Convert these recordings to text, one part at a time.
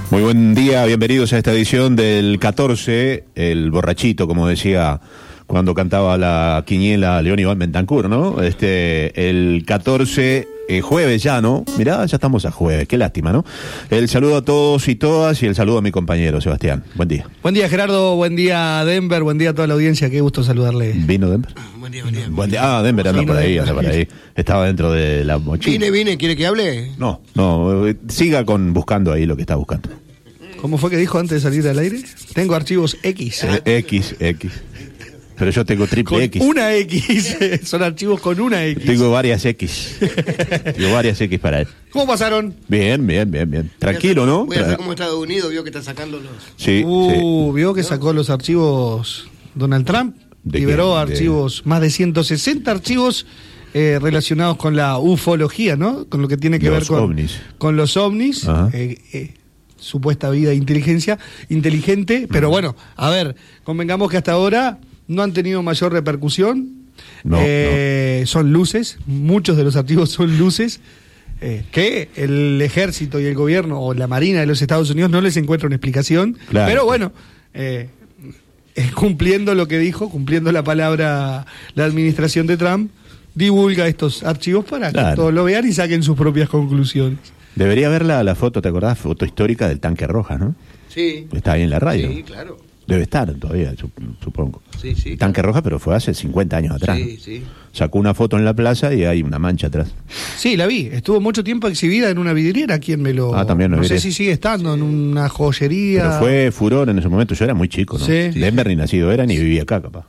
Muy buen día, bienvenidos a esta edición del 14, el borrachito, como decía cuando cantaba la quiniela León Iván Bentancur, ¿no? El 14, jueves ya, ¿no? Mirá, ya estamos a jueves, qué lástima, ¿no? El saludo a todos y todas y el saludo a mi compañero, Sebastián. Buen día. Buen día, Gerardo, buen día, Denver, buen día a toda la audiencia, qué gusto saludarle. ¿Vino Denver? Buen día, buen día. Buen día. Ah, Denver anda por ahí, anda por ahí. Estaba dentro de la mochila. Vine, ¿quiere que hable? No, siga buscando ahí lo que está buscando. ¿Cómo fue que dijo antes de salir al aire? Tengo archivos X. X. Pero yo tengo triple Con X. una X. Son archivos con una X. Tengo varias X. Tengo varias X para él. ¿Cómo pasaron? Bien. Tranquilo, ¿no? Voy a hacer como Estados Unidos, vio que está sacando los... Sí. Vio que sacó los archivos Donald Trump. Liberó archivos, más de 160 archivos relacionados con la ufología, ¿no? Con lo que tiene que ver con los ovnis. Supuesta vida de inteligencia inteligente, pero bueno, a ver, convengamos que hasta ahora no han tenido mayor repercusión. No. Son luces, muchos de los archivos son luces que el ejército y el gobierno o la Marina de los Estados Unidos no les encuentra una explicación, claro. Pero bueno, cumpliendo lo que dijo, cumpliendo la palabra la administración de Trump, divulga estos archivos para que todos lo vean y saquen sus propias conclusiones. Debería ver la foto, ¿te acordás? Foto histórica del tanque Rojas, ¿no? Sí. Está ahí en la radio. Sí, claro. Debe estar todavía, supongo. Sí. El tanque Rojas, pero fue hace 50 años atrás. Sí. Sacó una foto en la plaza y hay una mancha atrás. Sí, la vi. Estuvo mucho tiempo exhibida en una vidriera. ¿Quién me lo...? También lo No vi. sé si sigue estando en una joyería. Pero fue furor en ese momento. Yo era muy chico, ¿no? Sí. Denver ni nacido era ni vivía acá, capaz.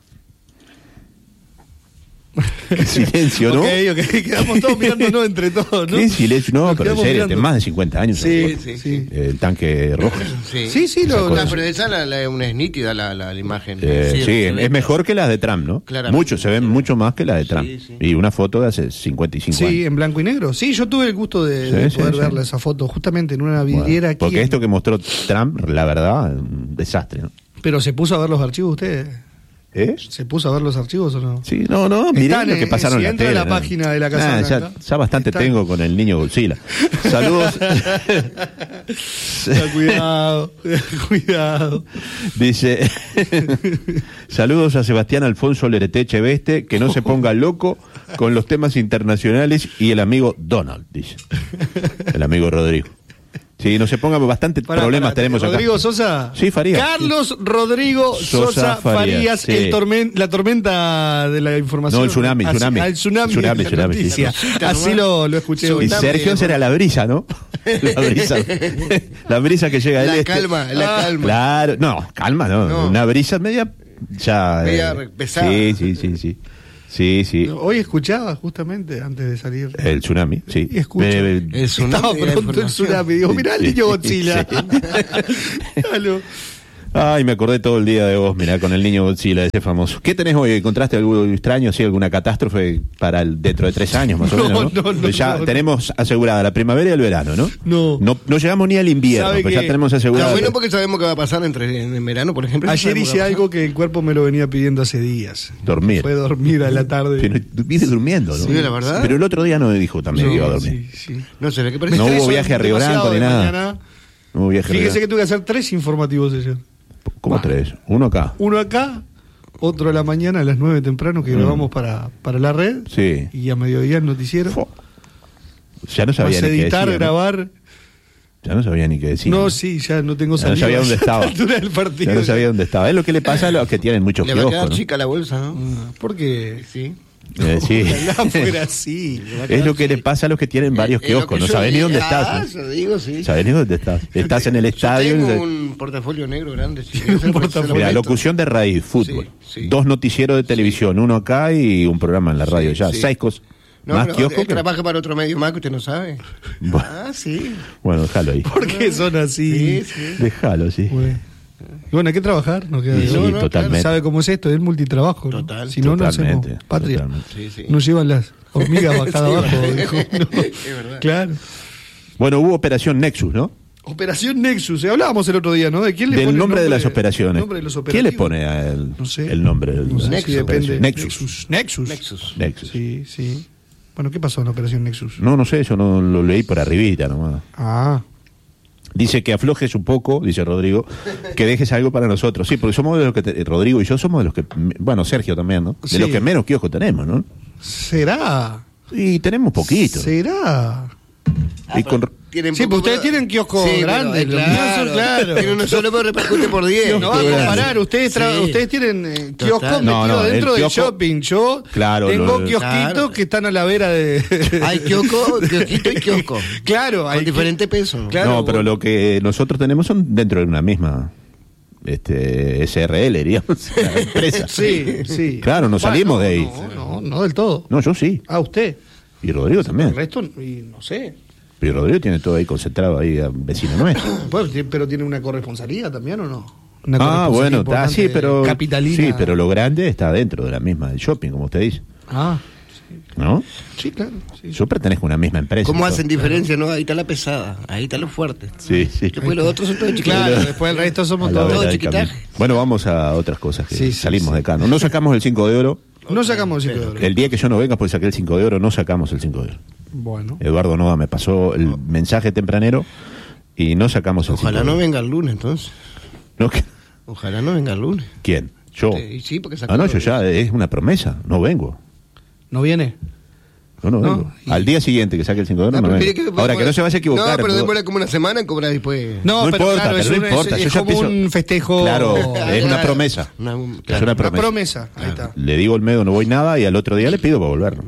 Qué silencio, ¿no? Ok, quedamos todos mirándonos entre todos, ¿no? Qué silencio, no, pero en serio, mirando. más de 50 años. Sí. El tanque rojo. Sí, pero esa es nítida la imagen. Es mejor que las de Trump, ¿no? Mucho, se ven mucho más que las de Trump. Sí. Y una foto de hace 55 años. Sí, en blanco y negro. Sí, yo tuve el gusto de poder verla esa foto, justamente en una vidriera aquí. Porque esto que mostró Trump, la verdad, un desastre, ¿no? Pero ¿se puso a ver los archivos usted? ¿Se puso a ver los archivos o no? Sí, no, mirá lo que pasaron en la tele. En la página de la Casa ya bastante tengo con el niño Godzilla. Saludos. Cuidado. Dice, saludos a Sebastián Alfonso Lereteche Veste, que no se ponga loco con los temas internacionales y el amigo Donald, dice. El amigo Rodrigo. Sí, no se pongan bastante problemas tenemos Rodrigo acá. Sosa. Sí, Farías. Carlos Rodrigo Sosa Farías, sí. La tormenta de la información. No, el tsunami. El tsunami. Sí. Así lo escuché hoy. Y Sergio será la brisa, ¿no? La brisa que llega del este. La calma. Claro, no, calma, no. Una brisa media pesada. Sí. Hoy escuchaba justamente antes de salir. El tsunami, sí. Y escucho. Estaba pronto el tsunami. Digo, mirá el niño Godzilla. Ay, me acordé todo el día de vos, mirá, con el niño Godzilla, ese famoso. ¿Qué tenés hoy? ¿Encontraste algo extraño, sí, alguna catástrofe para dentro de 3 años, más o menos, ¿no? Ya tenemos asegurada la primavera y el verano, ¿no? No llegamos ni al invierno, pero ya tenemos asegurada. Bueno, porque sabemos qué va a pasar en verano, por ejemplo. Ayer hice algo que el cuerpo me lo venía pidiendo hace días. Dormir. Fue dormir a la tarde. Pero viene durmiendo, ¿no? Sí, la verdad. Pero el otro día no dijo también que iba a dormir. Sí. No sé, ¿qué parece? No hubo viaje a Río Branco ni nada. No hubo viaje. Fíjese que tuve que hacer 3 informativos ayer. ¿Cómo 3? Uno acá, otro a la mañana a las 9 temprano que grabamos para la red. Sí. Y a mediodía el noticiero. Ya no sabía ni qué decir. Grabar. Ya no sabía ni qué decir. No, sí, ya no tengo salida. No sabía dónde estaba. A la altura del partido. Ya no sabía dónde estaba. Es lo que le pasa a los que tienen muchos kioscos. Le va a quedar chica la bolsa, ¿no? Porque sí. Sí. Fuera así. Es lo que le pasa a los que tienen varios kioscos. No sabés ni dónde estás. Eso digo, sí. Sabés ni dónde estás. Estás en el estadio. Tengo un portafolio negro grande. Mira, locución de raíz, fútbol. Sí. 2 noticieros de televisión, uno acá y un programa en la radio. Ya, 6 cosas. No, más kioscos. Trabaja para otro medio más que usted no sabe. Bueno, sí. Bueno, déjalo ahí. ¿Por qué son así? Sí. Déjalo, sí. Bueno, hay que trabajar. No queda totalmente. ¿Sabe cómo es esto? Es multitrabajo. Total. Si no, no hacemos patria. Sí. Nos llevan las hormigas bajadas abajo. Dijo, no. Es verdad. Claro. Bueno, hubo Operación Nexus, ¿no? Operación Nexus. Hablábamos el otro día, ¿no? ¿De quién le Del pone nombre de las operaciones. ¿Quién le pone No sé. el nombre? No sé, Nexus. depende. Nexus. Nexus. Sí. Bueno, ¿qué pasó en la Operación Nexus? No sé, yo no lo leí por arribita nomás. Dice que aflojes un poco, dice Rodrigo, que dejes algo para nosotros. Sí, porque somos de los que, Rodrigo y yo somos de los que, bueno, Sergio también, ¿no? De los que menos kioscos tenemos, ¿no? ¿Será? Y tenemos poquito. ¿Será? Y con... Sí, pues ustedes tienen kioscos grandes. Claro. Tiene uno solo, pero repercute por 10. No va a comparar. Ustedes tienen kioscos metidos dentro del shopping. Yo tengo kiosquitos que están a la vera de... Hay kiosquito y kiosco. Claro. Con diferentes pesos. Claro, no, pero lo que nosotros tenemos son dentro de una misma... SRL, diríamos, la empresa. Sí. Claro, no salimos de ahí. No del todo. No, yo sí. Ah, usted. Y Rodrigo también. El resto, y no sé. Pero Rodrigo tiene todo ahí concentrado, ahí, vecino nuestro. Pues, pero tiene una corresponsabilidad también, ¿o no? Bueno, está sí, pero capitalina. Sí, pero lo grande está dentro de la misma del shopping, como usted dice. Sí. ¿No? Sí, claro. Sí. Yo pertenezco a una misma empresa. ¿Cómo hacen diferencia, no? Ahí está la pesada, ahí está lo fuerte. Sí. Después los otros son todos chiquitos. Claro, después el resto somos todos chiquitajes. Bueno, vamos a otras cosas que salimos de acá. Sí. No sacamos el 5 de oro. No sacamos el 5 de oro. El día que yo no venga, pues saqué el 5 de oro, no sacamos el 5 de oro. Bueno. Eduardo Nova me pasó el mensaje tempranero y no sacamos el 5 de oro. Ojalá no venga el lunes, entonces. ¿No? ¿Qué? Ojalá no venga el lunes. ¿Quién? ¿Yo? Sí, porque sacó yo ya, es una promesa, no vengo. ¿No viene? No vengo. Al día siguiente que saque el 5 de oro no vengo. Ahora, que no se vaya a equivocar. No, pero demora como una semana en cobrar después. No pero importa, claro, pero no importa. Es como un festejo. Claro, es una promesa. Una Es una promesa. Ahí está. Le digo Olmedo no voy nada y al otro día le pido para volver.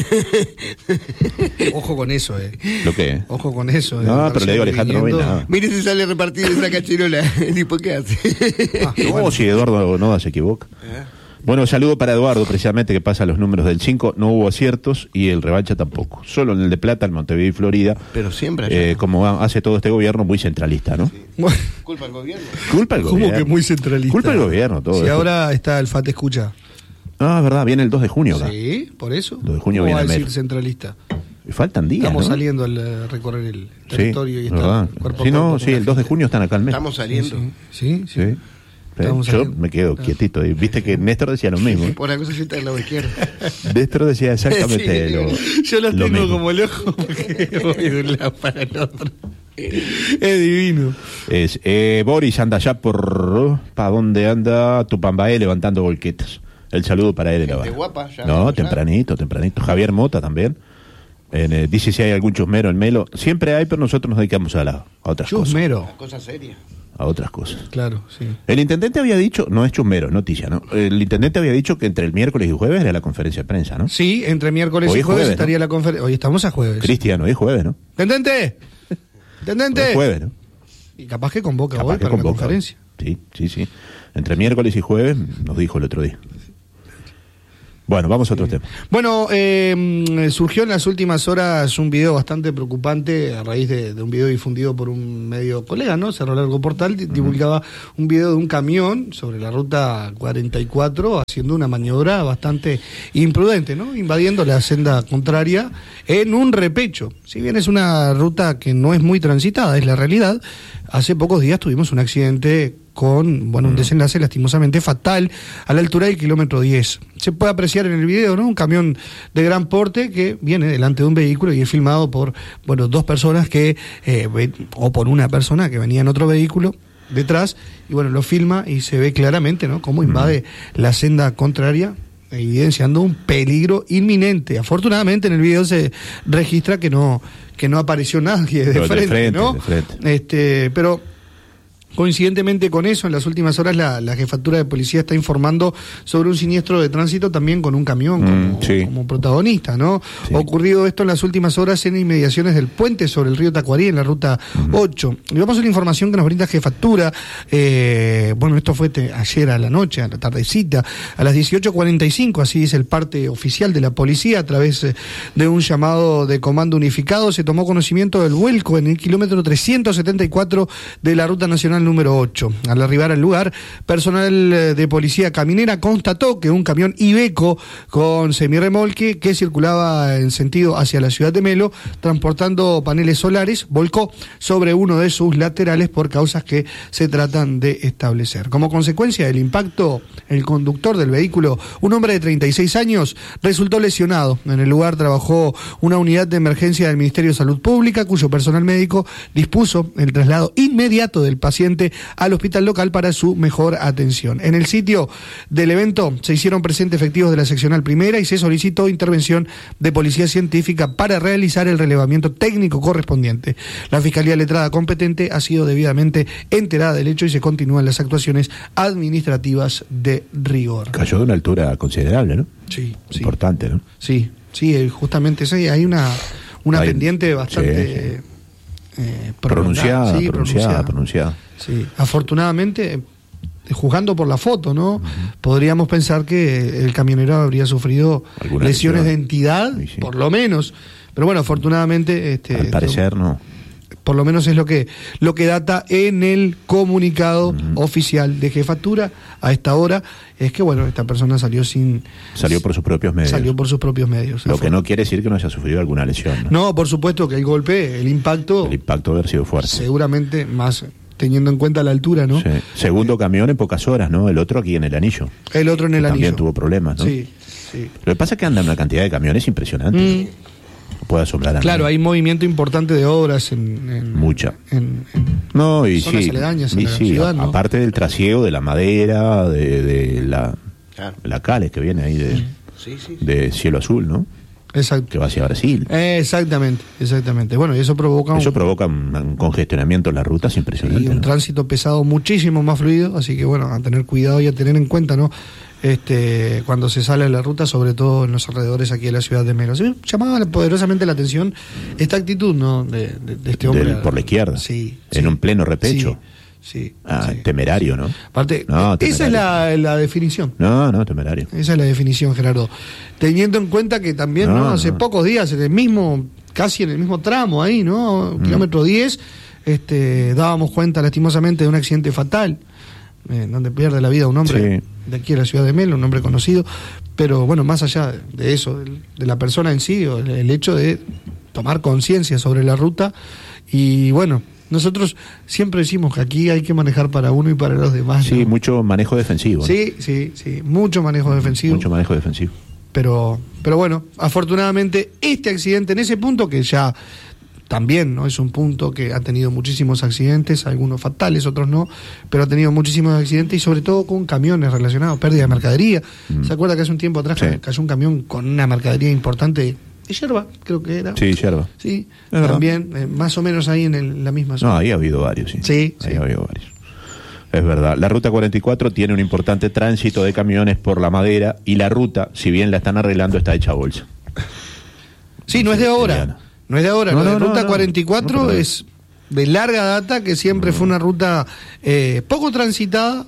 Ojo con eso, ¿Lo qué? Ojo con eso. No, pero le digo Alejandro no voy nada. Mire si sale repartido esa cachirola. ¿Y por qué hace? Si Eduardo Nova se equivoca. Bueno, saludo para Eduardo, precisamente, que pasa los números del 5. No hubo aciertos y el revancha tampoco. Solo en el de Plata, en Montevideo y Florida. Pero siempre. Como hace todo este gobierno, muy centralista, ¿no? Sí. Culpa al gobierno. Culpa al gobierno. ¿Cómo que muy centralista? Culpa al gobierno, todo. Si ahora está el FAT escucha. Verdad, viene el 2 de junio acá. Sí, por eso. 2 de junio ¿Cómo viene va a decir Melo. Centralista? Y faltan días, Estamos ¿no? saliendo al recorrer el territorio y está ¿verdad? cuerpo a Sí, cuerpo el 2 de junio están acá al mes. Estamos saliendo. Sí. Yo saliendo. me quedo quietito. Y viste que Néstor decía lo mismo. Por algo se sienta del lado izquierdo. Néstor decía exactamente Yo los lo tengo mismo. como el ojo porque voy de un lado para el otro. Es divino. Boris anda allá ¿para dónde anda Tupambaé levantando volquetas? El saludo para él. Gente guapa, ya. No, tempranito. Javier Mota también. Dice si hay algún chusmero en Melo. Siempre hay, pero nosotros nos dedicamos a otras Chusmero. Una cosa seria. A otras cosas. Claro, sí. El intendente había dicho, no es chusmero, noticia, ¿no? El intendente había dicho que entre el miércoles y jueves era la conferencia de prensa, ¿no? Sí, entre miércoles Hoy y jueves jueves, estaría ¿no? la conferencia. Hoy estamos a jueves. Cristiano, hoy es jueves, ¿no? ¡Intendente! Hoy es jueves, ¿no? Y capaz que convoca Capaz hoy que para la convoca. conferencia. Sí. Entre miércoles y jueves, nos dijo el otro día. Bueno, vamos a otro tema. Bueno, surgió en las últimas horas un video bastante preocupante a raíz de un video difundido por un medio colega, ¿no? Cerro Largo Portal divulgaba un video de un camión sobre la ruta 44 haciendo una maniobra bastante imprudente, ¿no? Invadiendo la senda contraria en un repecho. Si bien es una ruta que no es muy transitada, es la realidad, hace pocos días tuvimos un accidente con, un desenlace lastimosamente fatal a la altura del kilómetro 10. Se puede apreciar en el video, ¿no? Un camión de gran porte que viene delante de un vehículo y es filmado por, dos personas o por una persona que venía en otro vehículo detrás, y lo filma y se ve claramente, ¿no? Cómo invade la senda contraria, evidenciando un peligro inminente. Afortunadamente en el video se registra que no apareció nadie de frente, ¿no? De frente. Pero coincidentemente con eso, en las últimas horas la jefatura de policía está informando sobre un siniestro de tránsito también con un camión como protagonista, ¿no? Sí. Ocurrido esto en las últimas horas en inmediaciones del puente sobre el río Tacuarí, en la ruta 8. Y vamos a la información que nos brinda jefatura. Esto fue ayer a la noche, a la tardecita, a las 18:45, así es el parte oficial de la policía, a través de un llamado de comando unificado, se tomó conocimiento del vuelco en el kilómetro 374 de la ruta nacional número 8. Al arribar al lugar, personal de policía caminera constató que un camión Iveco con semirremolque que circulaba en sentido hacia la ciudad de Melo, transportando paneles solares, volcó sobre uno de sus laterales por causas que se tratan de establecer. Como consecuencia del impacto, el conductor del vehículo, un hombre de 36 años, resultó lesionado. En el lugar trabajó una unidad de emergencia del Ministerio de Salud Pública, cuyo personal médico dispuso el traslado inmediato del paciente al hospital local para su mejor atención. En el sitio del evento se hicieron presentes efectivos de la seccional primera y se solicitó intervención de policía científica para realizar el relevamiento técnico correspondiente. La Fiscalía Letrada competente ha sido debidamente enterada del hecho y se continúan las actuaciones administrativas de rigor. Cayó de una altura considerable, ¿no? Sí. Importante, ¿no? Sí, justamente hay una pendiente bastante pronunciada. Sí, afortunadamente, juzgando por la foto, ¿no? Podríamos pensar que el camionero habría sufrido lesiones de entidad, sí. Por lo menos. Pero bueno, afortunadamente... al parecer no. Por lo menos es lo que data en el comunicado oficial de jefatura a esta hora, es que bueno, esta persona salió por sus propios medios. Lo que no quiere decir que no haya sufrido alguna lesión. No, por supuesto que el golpe, el impacto debe haber sido fuerte. Seguramente más teniendo en cuenta la altura, ¿no? Sí. Segundo camión en pocas horas, ¿no? El otro aquí en el anillo. El otro en el anillo. También tuvo problemas, ¿no? Sí. Lo que pasa es que andan una cantidad de camiones impresionante. Puede asombrar a Claro, hay movimiento importante de obras mucha. En zonas aledañas en la ciudad, ¿no? Aparte del trasiego de la madera, de la cales que viene ahí de Cielo Azul, ¿no? Exacto. Que va hacia Brasil. Exactamente. Bueno, y eso provoca un congestionamiento en las rutas impresionante. Y un tránsito pesado muchísimo más fluido, así que bueno, a tener cuidado y a tener en cuenta, ¿no? Cuando se sale de la ruta, sobre todo en los alrededores aquí de la ciudad de Melo. ¿Sí? Llamaba poderosamente la atención esta actitud, ¿no? De este hombre. Por la izquierda. Sí. En un pleno repecho. Sí. Temerario, ¿no? Aparte, temerario. Esa es la definición. No, temerario. Esa es la definición, Gerardo. Teniendo en cuenta que también, hace pocos días, casi en el mismo tramo ahí, ¿no? Kilómetro 10, dábamos cuenta lastimosamente de un accidente fatal, donde pierde la vida un hombre de aquí de la ciudad de Melo, un hombre conocido. Pero bueno, más allá de eso, de la persona en sí, el hecho de tomar conciencia sobre la ruta y bueno, nosotros siempre decimos que aquí hay que manejar para uno y para los demás. Sí, ¿no? Mucho manejo defensivo. Sí, mucho manejo defensivo. Mucho manejo defensivo. Pero bueno, afortunadamente este accidente en ese punto que ya también no es un punto que ha tenido muchísimos accidentes, algunos fatales, otros no, pero ha tenido muchísimos accidentes y sobre todo con camiones relacionados, pérdida de mercadería. ¿Se acuerda que hace un tiempo atrás cayó un camión con una mercadería importante de yerba, creo que era? Sí, yerba. Sí, también, más o menos ahí en la misma zona. No, ahí ha habido varios, sí. Sí. Ha habido varios. Es verdad. La ruta 44 tiene un importante tránsito de camiones por la madera y la ruta, si bien la están arreglando, está hecha bolsa. Sí, no es de ahora. No es de ahora. La ruta 44 es de larga data, que siempre fue una ruta poco transitada,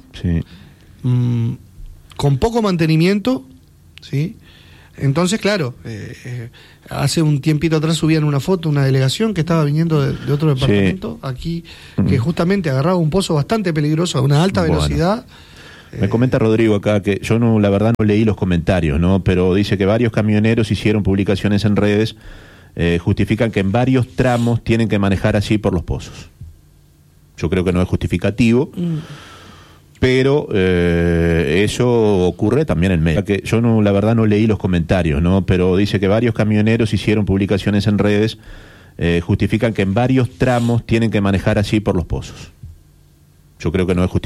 con poco mantenimiento, ¿sí? Entonces, claro, hace un tiempito atrás subían una foto, una delegación que estaba viniendo de otro departamento, aquí, que justamente agarraba un pozo bastante peligroso a una alta velocidad. Me comenta Rodrigo acá que yo la verdad no leí los comentarios, ¿no? Pero dice que varios camioneros hicieron publicaciones en redes, justifican que en varios tramos tienen que manejar así por los pozos. Yo creo que no es justificativo. Pero eso ocurre también en Melo. Yo la verdad no leí los comentarios, ¿no? Pero dice que varios camioneros hicieron publicaciones en redes, justifican que en varios tramos tienen que manejar así por los pozos. Yo creo que no es justificativo.